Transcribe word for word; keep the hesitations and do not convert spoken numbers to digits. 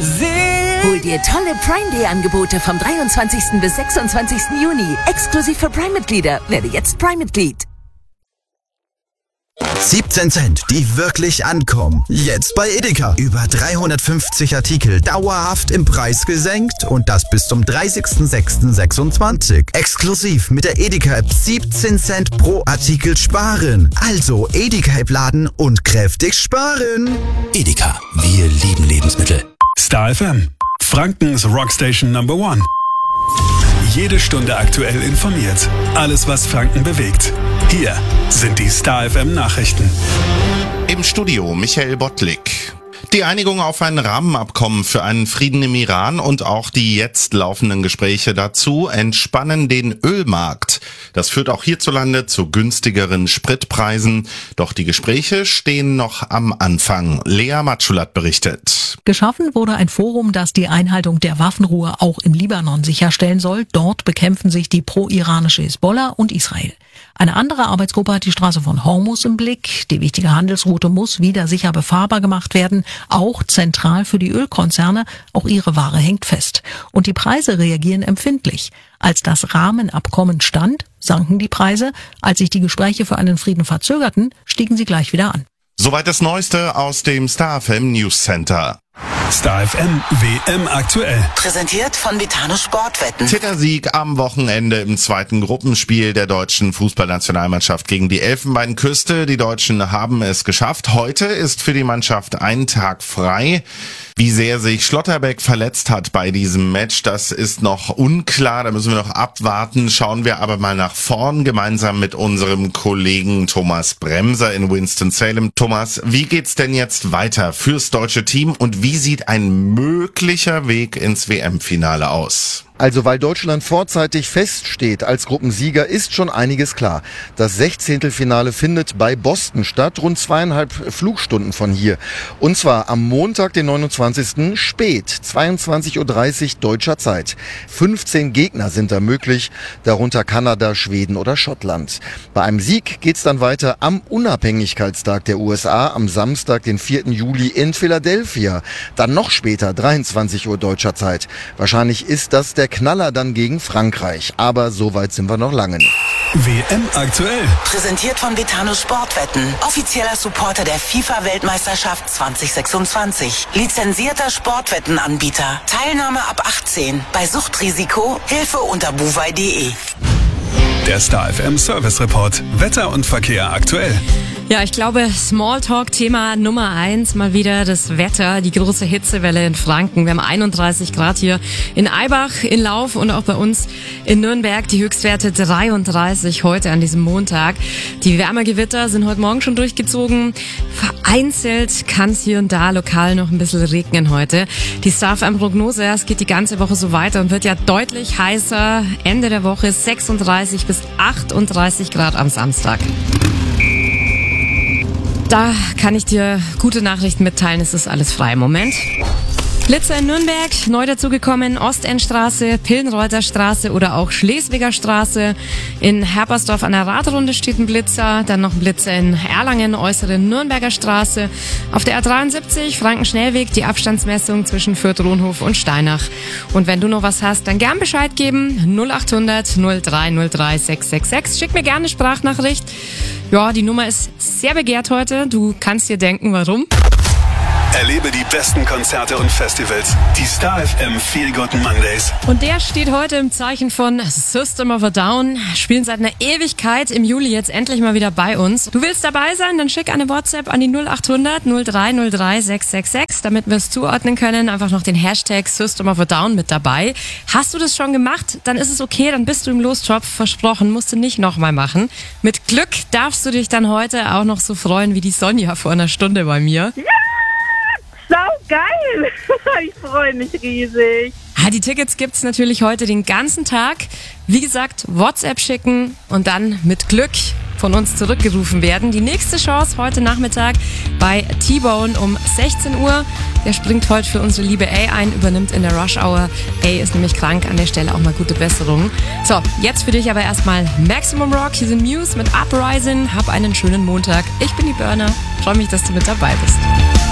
Hol dir tolle Prime Day Angebote vom dreiundzwanzigsten bis sechsundzwanzigsten Juni. Exklusiv für Prime-Mitglieder. Werde jetzt Prime-Mitglied. siebzehn Cent, die wirklich ankommen. Jetzt bei Edeka. Über dreihundertfünfzig Artikel dauerhaft im Preis gesenkt und das bis zum dreißigsten sechsten sechsundzwanzig. Exklusiv mit der Edeka-App siebzehn Cent pro Artikel sparen. Also Edeka-App laden und kräftig sparen. Edeka, wir lieben Lebensmittel. Star F M, Frankens Rockstation Number One. Jede Stunde aktuell informiert. Alles, was Franken bewegt. Hier sind die Star F M Nachrichten. Im Studio Michael Bottlik. Die Einigung auf ein Rahmenabkommen für einen Frieden im Iran und auch die jetzt laufenden Gespräche dazu entspannen den Ölmarkt. Das führt auch hierzulande zu günstigeren Spritpreisen. Doch die Gespräche stehen noch am Anfang. Lea Matschulat berichtet. Geschaffen wurde ein Forum, das die Einhaltung der Waffenruhe auch im Libanon sicherstellen soll. Dort bekämpfen sich die pro-iranische Hisbollah und Israel. Eine andere Arbeitsgruppe hat die Straße von Hormuz im Blick. Die wichtige Handelsroute muss wieder sicher befahrbar gemacht werden, auch zentral für die Ölkonzerne. Auch ihre Ware hängt fest. Und die Preise reagieren empfindlich. Als das Rahmenabkommen stand, sanken die Preise. Als sich die Gespräche für einen Frieden verzögerten, stiegen sie gleich wieder an. Soweit das Neueste aus dem Star F M News Center. Star F M W M aktuell. Präsentiert von Vitano Sportwetten. Titelsieg am Wochenende im zweiten Gruppenspiel der deutschen Fußballnationalmannschaft gegen die Elfenbeinküste. Die Deutschen haben es geschafft. Heute ist für die Mannschaft ein Tag frei. Wie sehr sich Schlotterbeck verletzt hat bei diesem Match, das ist noch unklar. Da müssen wir noch abwarten. Schauen wir aber mal nach vorn gemeinsam mit unserem Kollegen Thomas Bremser in Winston-Salem. Thomas, wie geht's denn jetzt weiter fürs deutsche Team und wie sieht ein möglicher Weg ins W M-Finale aus? Also weil Deutschland vorzeitig feststeht als Gruppensieger, ist schon einiges klar. Das Sechzehntelfinale findet bei Boston statt, rund zweieinhalb Flugstunden von hier. Und zwar am Montag, den neunundzwanzigsten spät, zweiundzwanzig Uhr dreißig deutscher Zeit. fünfzehn Gegner sind da möglich, darunter Kanada, Schweden oder Schottland. Bei einem Sieg geht's dann weiter am Unabhängigkeitstag der U S A am Samstag, den vierten Juli in Philadelphia. Dann noch später, dreiundzwanzig Uhr deutscher Zeit. Wahrscheinlich ist das der Knaller dann gegen Frankreich. Aber so weit sind wir noch lange nicht. W M aktuell. Präsentiert von Vitano Sportwetten. Offizieller Supporter der FIFA-Weltmeisterschaft zwanzig sechsundzwanzig. Lizenzierter Sportwettenanbieter. Teilnahme ab achtzehn. Bei Suchtrisiko Hilfe unter buwei punkt de. Der Star F M Service Report. Wetter und Verkehr aktuell. Ja, ich glaube, Smalltalk-Thema Nummer eins, mal wieder das Wetter, die große Hitzewelle in Franken. Wir haben einunddreißig Grad hier in Eibach, in Lauf und auch bei uns in Nürnberg. Die Höchstwerte dreiunddreißig heute an diesem Montag. Die Wärmegewitter sind heute Morgen schon durchgezogen. Vereinzelt kann es hier und da lokal noch ein bisschen regnen heute. Die Star F M-Prognose, es geht die ganze Woche so weiter und wird ja deutlich heißer. Ende der Woche sechsunddreißig bis achtunddreißig Grad am Samstag. Da kann ich dir gute Nachrichten mitteilen, es ist alles frei. Moment. Blitzer in Nürnberg, neu dazugekommen, Ostendstraße, Pillenreuther Straße oder auch Schleswiger Straße. In Herpersdorf an der Radrunde steht ein Blitzer, dann noch ein Blitzer in Erlangen, äußere Nürnberger Straße. Auf der A dreiundsiebzig, Franken-Schnellweg, die Abstandsmessung zwischen Fürth-Rohnhof und Steinach. Und wenn du noch was hast, dann gern Bescheid geben, null acht hundert null drei null drei sechs sechs sechs. Schick mir gerne eine Sprachnachricht. Ja, die Nummer ist sehr begehrt heute, du kannst dir denken, warum. Erlebe die besten Konzerte und Festivals. Die Star F M Feel Good Mondays. Und der steht heute im Zeichen von System of a Down. Spielen seit einer Ewigkeit im Juli jetzt endlich mal wieder bei uns. Du willst dabei sein? Dann schick eine WhatsApp an die null acht hundert null drei null drei sechs sechs sechs, damit wir es zuordnen können. Einfach noch den Hashtag System of a Down mit dabei. Hast du das schon gemacht? Dann ist es okay, dann bist du im Lostopf. Versprochen, musst du nicht nochmal machen. Mit Glück darfst du dich dann heute auch noch so freuen wie die Sonja vor einer Stunde bei mir. Ja! Sau geil! Ich freue mich riesig. Ja, die Tickets gibt's natürlich heute den ganzen Tag. Wie gesagt, WhatsApp schicken und dann mit Glück von uns zurückgerufen werden. Die nächste Chance heute Nachmittag bei T-Bone um sechzehn Uhr. Der springt heute für unsere liebe A ein, übernimmt in der Rush Hour. A ist nämlich krank, an der Stelle auch mal gute Besserung. So, jetzt für dich aber erstmal Maximum Rock. Hier sind Muse mit Uprising. Hab einen schönen Montag. Ich bin die Burner. Freue mich, dass du mit dabei bist.